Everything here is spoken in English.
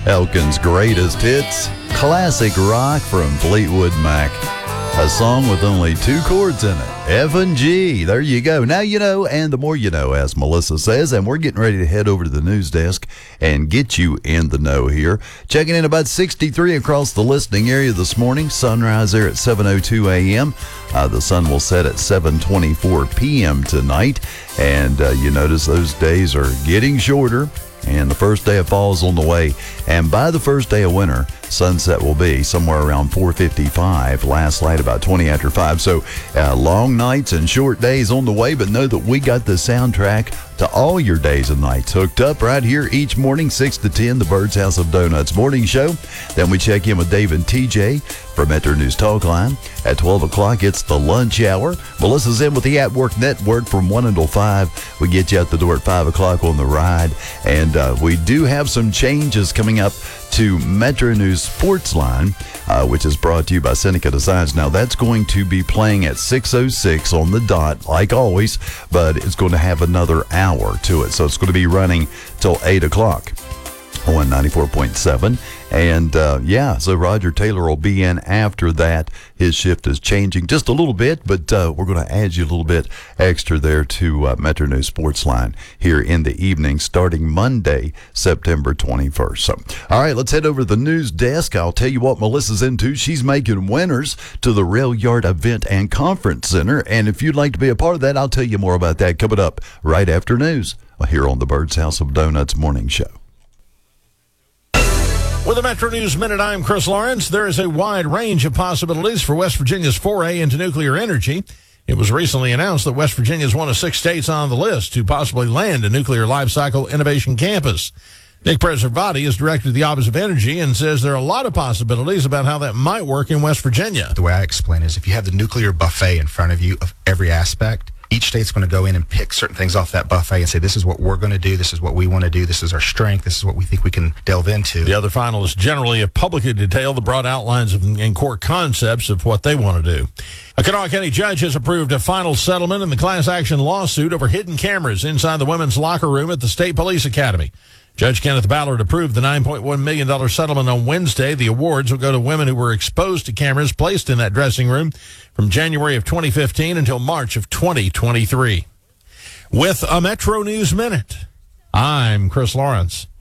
Elkin's greatest hits, classic rock from Fleetwood Mac. A song with only 2 chords in it, F and G. There you go. Now you know, and the more you know, as Melissa says. And we're getting ready to head over to the news desk and get you in the know here. Checking in about 63 across the listening area this morning. Sunrise there at 7:02 a.m. The sun will set at 7:24 p.m. tonight. And you notice those days are getting shorter. And the first day of fall is on the way. And by the first day of winter, sunset will be somewhere around 4:55. Last light about 20 after 5. So long nights and short days on the way. But know that we got the soundtrack to all your days and nights hooked up right here each morning, 6 to 10, the Bird's House of Donuts morning show. Then we check in with Dave and TJ from Metro News Talk Line. At 12 o'clock, it's the lunch hour. Melissa's in with the At Work Network from 1 until 5. We get you out the door at 5 o'clock on the ride. And we do have some changes coming up to Metro News Sports Line, which is brought to you by Seneca Designs. Now, that's going to be playing at 6:06 on the dot, like always, but it's going to have another hour to it. So it's going to be running till 8 o'clock on 94.7. And so Roger Taylor will be in after that. His shift is changing just a little bit, but we're going to add you a little bit extra there to Metro News Sports Line here in the evening, starting Monday, September 21st. So, all right, let's head over to the news desk. I'll tell you what Melissa's into. She's making winners to the Rail Yard Event and Conference Center. And if you'd like to be a part of that, I'll tell you more about that coming up right after news here on the Bird's House of Donuts morning show. With the Metro News Minute, I'm Chris Lawrence. There is a wide range of possibilities for West Virginia's foray into nuclear energy. It was recently announced that West Virginia is one of 6 states on the list to possibly land a nuclear life cycle innovation campus. Nick Preservati is director of the Office of Energy and says there are a lot of possibilities about how that might work in West Virginia. The way I explain it is if you have the nuclear buffet in front of you of every aspect, each state's going to go in and pick certain things off that buffet and say, this is what we're going to do, this is what we want to do, this is our strength, this is what we think we can delve into. The other finalists generally have publicly detailed the broad outlines and core concepts of what they want to do. A Kanawha County judge has approved a final settlement in the class action lawsuit over hidden cameras inside the women's locker room at the State Police Academy. Judge Kenneth Ballard approved the $9.1 million settlement on Wednesday. The awards will go to women who were exposed to cameras placed in that dressing room from January of 2015 until March of 2023. With a Metro News Minute, I'm Chris Lawrence.